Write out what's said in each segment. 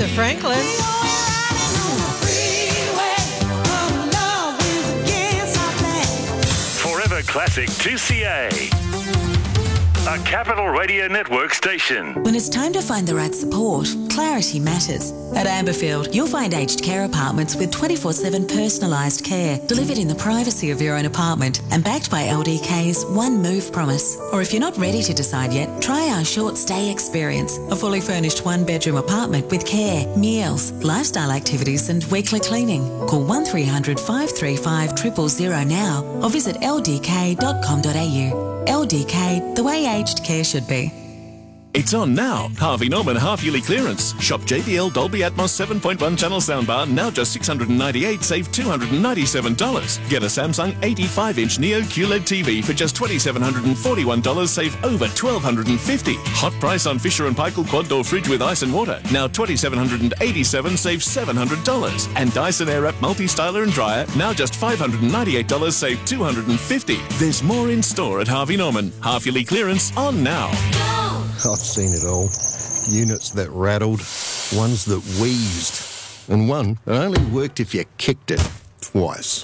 Aretha Franklin. Forever Classic 2CA. A Capital Radio Network station. When it's time to find the right support, clarity matters. At Amberfield, you'll find aged care apartments with 24/7 personalised care, delivered in the privacy of your own apartment and backed by LDK's One Move promise. Or if you're not ready to decide yet, try our short stay experience, a fully furnished one-bedroom apartment with care, meals, lifestyle activities and weekly cleaning. Call 1300 535 000 now or visit ldk.com.au. LDK, the way aged care should be. It's on now. Harvey Norman half-yearly clearance. Shop JBL Dolby Atmos 7.1 channel soundbar, now just $698, save $297. Get a Samsung 85-inch Neo QLED TV for just $2,741, save over $1,250. Hot price on Fisher & Paykel quad door fridge with ice and water, now $2,787, save $700. And Dyson Airwrap multi-styler and dryer, now just $598, save $250. There's more in store at Harvey Norman. Half-yearly clearance on now. I've seen it all. Units that rattled, ones that wheezed, and one that only worked if you kicked it twice.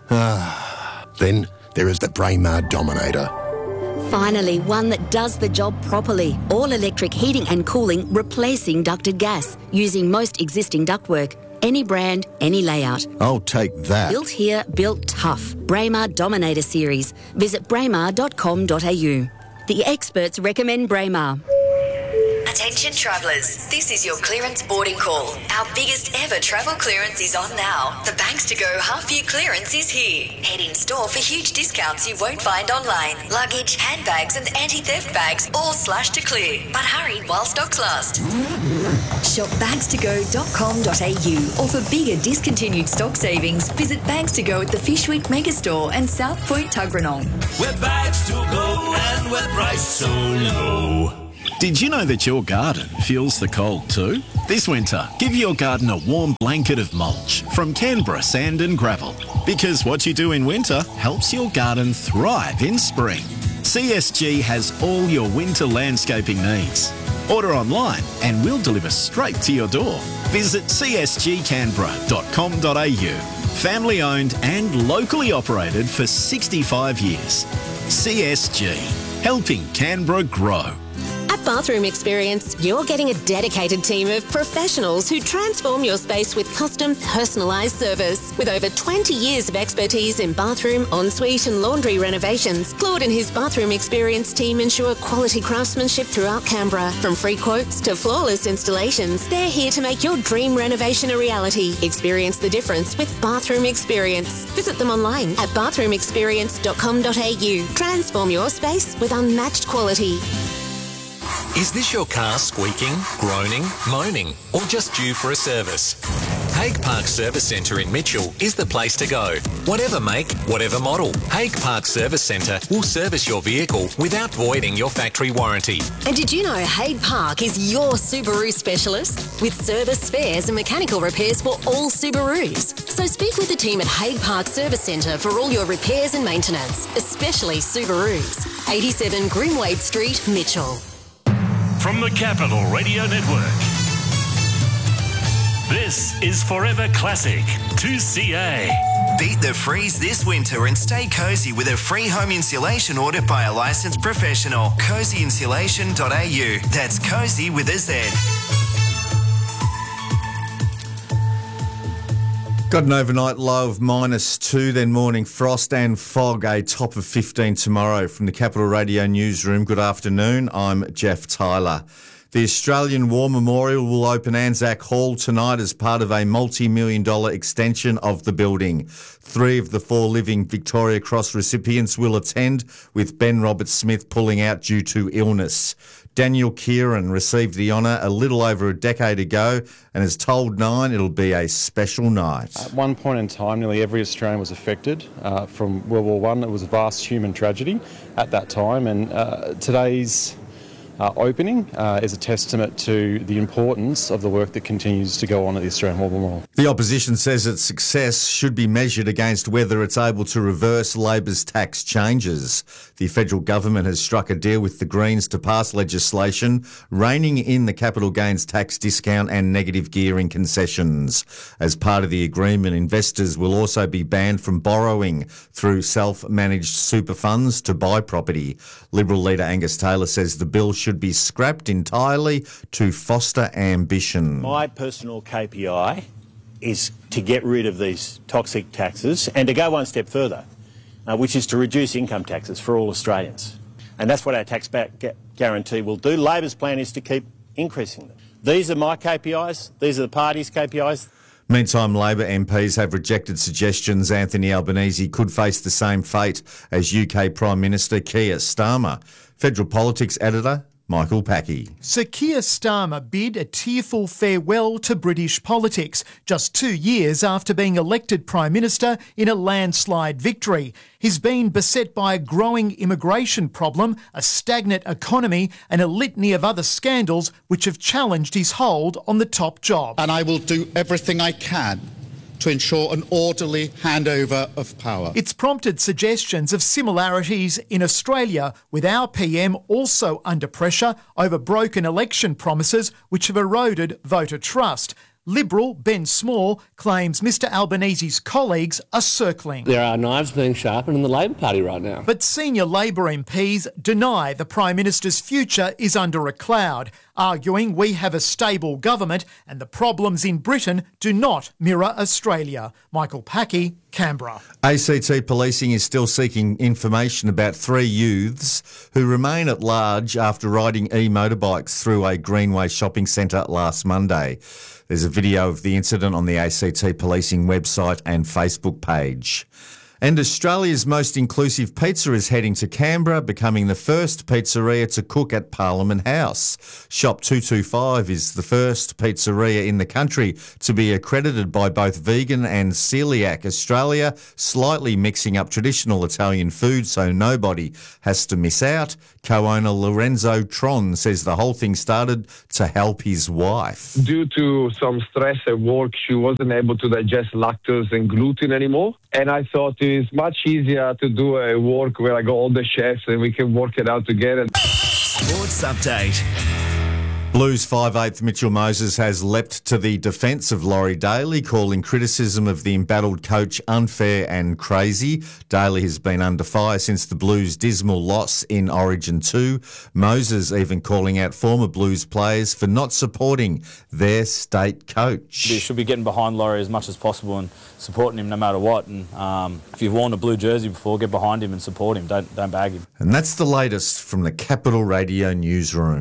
Then there is the Braemar Dominator. Finally, one that does the job properly. All-electric heating and cooling, replacing ducted gas, using most existing ductwork. Any brand, any layout. I'll take that. Built here, built tough. Braemar Dominator Series. Visit braemar.com.au. The experts recommend Braemar. Attention travellers, this is your clearance boarding call. Our biggest ever travel clearance is on now. The Banks to Go half-year clearance is here. Head in store for huge discounts you won't find online. Luggage, handbags and anti-theft bags all slashed to clear. But hurry while stocks last. Shop bagstogo.com.au or for bigger discontinued stock savings, visit Bags to Go at the Fishwick Megastore and South Point Tuggeranong. We're Bags to Go and we're priced so low. Did you know that your garden feels the cold too? This winter, give your garden a warm blanket of mulch from Canberra Sand and Gravel. Because what you do in winter helps your garden thrive in spring. CSG has all your winter landscaping needs. Order online and we'll deliver straight to your door. Visit csgcanberra.com.au. Family owned and locally operated for 65 years. CSG, helping Canberra grow. At Bathroom Experience, you're getting a dedicated team of professionals who transform your space with custom, personalised service. With over 20 years of expertise in bathroom, ensuite and laundry renovations, Claude and his Bathroom Experience team ensure quality craftsmanship throughout Canberra. From free quotes to flawless installations, they're here to make your dream renovation a reality. Experience the difference with Bathroom Experience. Visit them online at bathroomexperience.com.au. Transform your space with unmatched quality. Is this your car squeaking, groaning, moaning, or just due for a service? Hague Park Service Centre in Mitchell is the place to go. Whatever make, whatever model, Hague Park Service Centre will service your vehicle without voiding your factory warranty. And did you know Hague Park is your Subaru specialist? With service, spares and mechanical repairs for all Subarus. So speak with the team at Hague Park Service Centre for all your repairs and maintenance, especially Subarus. 87 Grimwade Street, Mitchell. From the Capital Radio Network, this is Forever Classic 2CA. Beat the freeze this winter and stay cosy with a free home insulation audit by a licensed professional. Cozyinsulation.au. That's cozy with a Z. Got an overnight low of -2, then morning frost and fog, a top of 15 tomorrow. From the Capital Radio Newsroom, good afternoon. I'm Jeff Tyler. The Australian War Memorial will open Anzac Hall tonight as part of a multi-million-dollar extension of the building. 3 of the 4 living Victoria Cross recipients will attend, with Ben Roberts-Smith pulling out due to illness. Daniel Kieran received the honour a little over a decade ago and has told Nine it'll be a special night. At one point in time, nearly every Australian was affected from World War I. It was a vast human tragedy at that time, and today's opening is a testament to the importance of the work that continues to go on at the Australian War Memorial. The opposition says its success should be measured against whether it's able to reverse Labor's tax changes. The federal government has struck a deal with the Greens to pass legislation reining in the capital gains tax discount and negative gearing concessions. As part of the agreement, investors will also be banned from borrowing through self-managed super funds to buy property. Liberal leader Angus Taylor says the bill should be scrapped entirely to foster ambition. My personal KPI is to get rid of these toxic taxes and to go one step further, which is to reduce income taxes for all Australians. And that's what our tax back guarantee will do. Labor's plan is to keep increasing them. These are my KPIs. These are the party's KPIs. Meantime, Labor MPs have rejected suggestions Anthony Albanese could face the same fate as UK Prime Minister Keir Starmer. Federal Politics Editor Michael Packey. Sir Keir Starmer bid a tearful farewell to British politics just 2 years after being elected Prime Minister in a landslide victory. He's been beset by a growing immigration problem, a stagnant economy and a litany of other scandals which have challenged his hold on the top job. And I will do everything I can to ensure an orderly handover of power. It's prompted suggestions of similarities in Australia, with our PM also under pressure over broken election promises which have eroded voter trust. Liberal Ben Small claims Mr Albanese's colleagues are circling. There are knives being sharpened in the Labor Party right now. But senior Labor MPs deny the Prime Minister's future is under a cloud, arguing we have a stable government and the problems in Britain do not mirror Australia. Michael Packey, Canberra. ACT Policing is still seeking information about 3 youths who remain at large after riding e-motorbikes through a Greenway shopping centre last Monday. There's a video of the incident on the ACT Policing website and Facebook page. And Australia's most inclusive pizza is heading to Canberra, becoming the first pizzeria to cook at Parliament House. Shop 225 is the first pizzeria in the country to be accredited by both Vegan and Celiac Australia, slightly mixing up traditional Italian food so nobody has to miss out. Co-owner Lorenzo Tron says the whole thing started to help his wife. Due to some stress at work, she wasn't able to digest lactose and gluten anymore. And I thought it's much easier to do a work where I got all the chefs and we can work it out together. Sports Update. Blues 5/8 Mitchell Moses has leapt to the defence of Laurie Daly, calling criticism of the embattled coach unfair and crazy. Daly has been under fire since the Blues' dismal loss in Origin 2. Moses even calling out former Blues players for not supporting their state coach. You should be getting behind Laurie as much as possible and supporting him no matter what. And if you've worn a blue jersey before, get behind him and support him. Don't bag him. And that's the latest from the Capital Radio newsroom.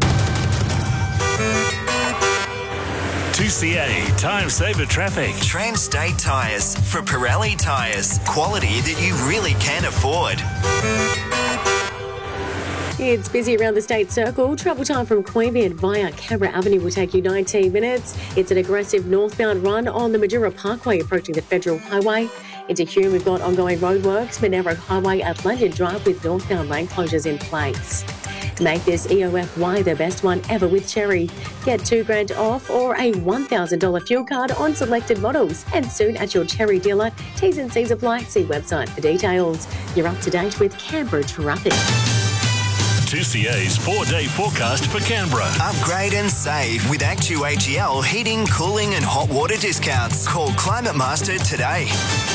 2CA Time Saver Traffic. Trans-State Tyres. For Pirelli Tyres. Quality that you really can afford. It's busy around the State Circle. Travel time from Queanbeyan via Canberra Avenue will take you 19 minutes. It's an aggressive northbound run on the Madura Parkway approaching the Federal Highway. Into Hume, we've got ongoing roadworks. Monaro Highway at Lanyon Drive with northbound lane closures in place. Make this EOFY the best one ever with Cherry. Get $2,000 off or a $1,000 fuel card on selected models. And soon at your Cherry dealer. T's and C's apply. See website for details. You're up to date with Canberra traffic. 2CA's 4-day forecast for Canberra. Upgrade and save with ActuAGL heating, cooling and hot water discounts. Call Climate Master today.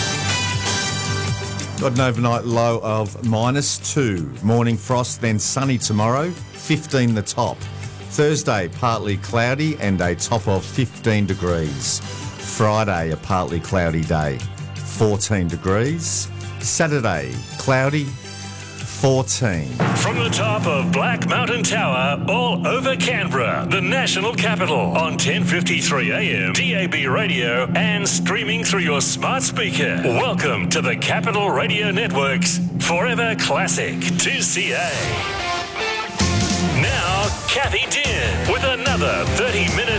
Got an overnight low of -2. Morning frost, then sunny tomorrow, 15 the top. Thursday, partly cloudy and a top of 15 degrees. Friday, a partly cloudy day, 14 degrees. Saturday, cloudy, 14. From the top of Black Mountain Tower, all over Canberra, the national capital, on 10:53 AM, DAB radio, and streaming through your smart speaker. Welcome to the Capital Radio Network's Forever Classic 2CA. Now, Kathy Dean with another 30 minutes